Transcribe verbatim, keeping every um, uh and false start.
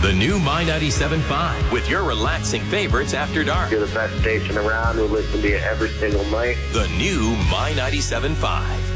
The new My ninety-seven point five with your relaxing favorites after dark. You're the best station around. We listen to you every single night. The new My ninety-seven point five.